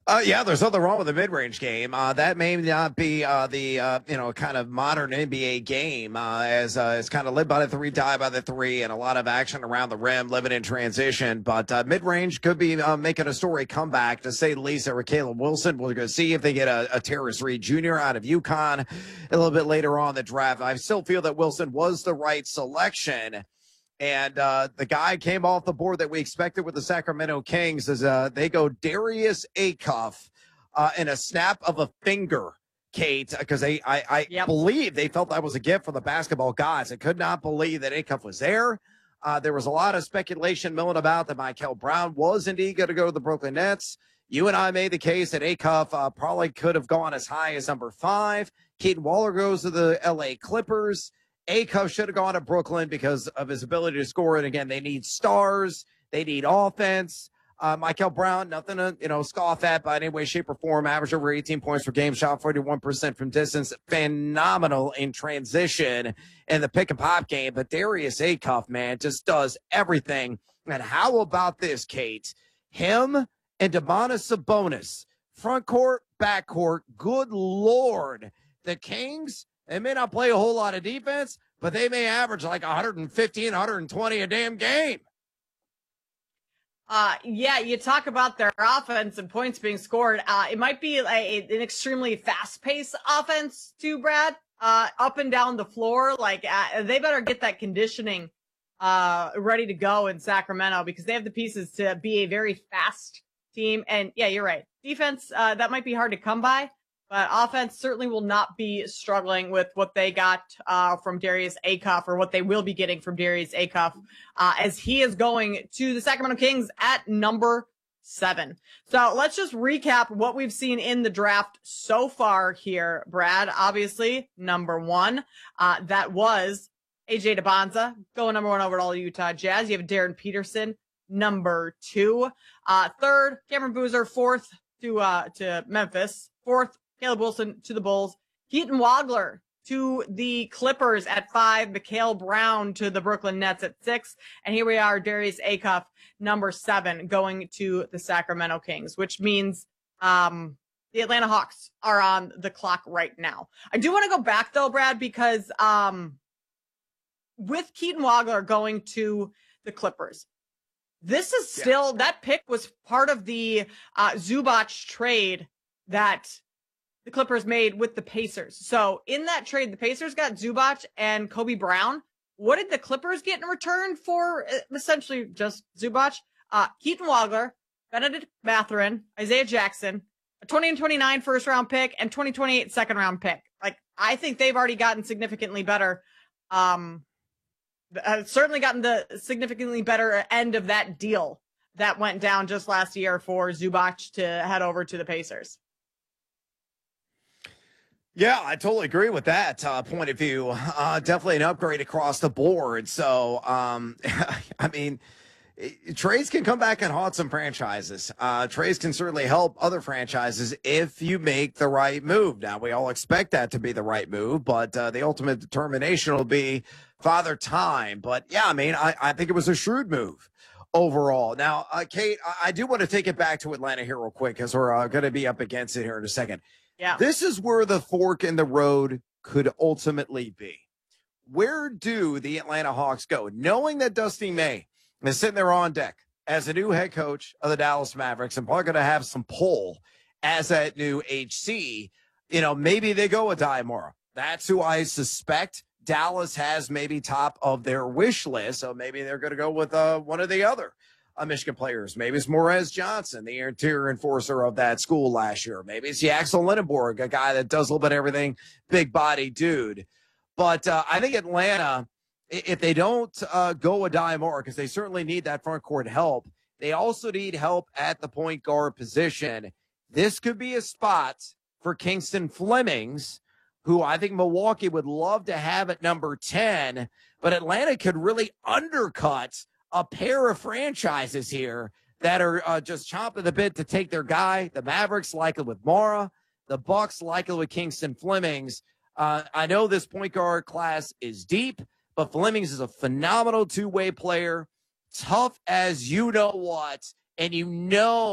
Yeah, there's nothing wrong with the mid-range game. That may not be the kind of modern NBA game, as it's kind of live by the three, die by the three, and a lot of action around the rim, living in transition. But mid-range could be making a story comeback, to say the least. There, Caleb Wilson. We're going to see if they get a Terrace Reed Jr. out of UConn a little bit later on in the draft. I still feel that Wilson was the right selection. And the guy came off the board that we expected with the Sacramento Kings is they go Darius Acuff in a snap of a finger, Kate, because I Yep. believe they felt that was a gift for the basketball gods. I could not believe that Acuff was there. There was a lot of speculation milling about that Michael Brown was indeed going to go to the Brooklyn Nets. You and I made the case that Acuff probably could have gone as high as number 5. Keaton Waller goes to the L.A. Clippers. Acuff should have gone to Brooklyn because of his ability to score. And again, they need stars. They need offense. Michael Brown, nothing to scoff at by any way, shape, or form. Average over 18 points per game, shot 41% from distance. Phenomenal in transition in the pick and pop game. But Darius Acuff, man, just does everything. And how about this, Kate? Him and Domantas Sabonis, front court, back court. Good Lord. The Kings, they may not play a whole lot of defense, but they may average like 115, 120 a damn game. Yeah, you talk about their offense and points being scored. It might be an extremely fast-paced offense too, Brad. Up and down the floor. They better get that conditioning ready to go in Sacramento, because they have the pieces to be a very fast team. And yeah, you're right. Defense, that might be hard to come by. But offense certainly will not be struggling with what they got from Darius Acuff, or what they will be getting from Darius Acuff, as he is going to the Sacramento Kings at number 7. So let's just recap what we've seen in the draft so far here, Brad. Obviously, number 1, that was AJ Debonza, going number 1 over to all the Utah Jazz. You have Darren Peterson, number 2. Third, Cameron Boozer, 4th to Memphis. 4th, Caleb Wilson to the Bulls. Keaton Wagler to the Clippers at 5. Mikal Brown to the Brooklyn Nets at 6. And here we are, Darius Acuff, number 7, going to the Sacramento Kings, which means the Atlanta Hawks are on the clock right now. I do want to go back, though, Brad, because with Keaton Wagler going to the Clippers, this is still, that pick was part of the Zubac trade that the Clippers made with the Pacers. So in that trade, the Pacers got Zubac and Kobe Brown. What did the Clippers get in return for essentially just Zubac? Keaton Wagler, Benedict Mathurin, Isaiah Jackson, a 20 and 29 first round pick, and 2028 second round pick. I think they've already gotten significantly better. Certainly gotten the significantly better end of that deal that went down just last year for Zubac to head over to the Pacers. Yeah, I totally agree with that point of view. Definitely an upgrade across the board. So, I mean, trades can come back and haunt some franchises. Trades can certainly help other franchises if you make the right move. Now, we all expect that to be the right move, but the ultimate determination will be Father Time. But yeah, I mean, I think it was a shrewd move overall. Now, Kate, I do want to take it back to Atlanta here real quick, because we're going to be up against it here in a second. Yeah. This is where the fork in the road could ultimately be. Where do the Atlanta Hawks go? Knowing that Dusty May is sitting there on deck as a new head coach of the Dallas Mavericks and probably going to have some pull as that new HC, maybe they go with Diamora. That's who I suspect Dallas has maybe top of their wish list. So maybe they're going to go with one of the other Michigan players. Maybe it's Morez Johnson, the interior enforcer of that school last year. Maybe it's Axel Lindenborg, a guy that does a little bit of everything, big body dude. But I think Atlanta, if they don't go with Diamora, because they certainly need that front court help, they also need help at the point guard position. This could be a spot for Kingston Flemings, who I think Milwaukee would love to have at number 10, but Atlanta could really undercut a pair of franchises here that are just chomping the bit to take their guy. The Mavericks likely with Mara, the Bucks likely with Kingston Flemings. I know this point guard class is deep, but Flemings is a phenomenal two-way player, tough as you know what, and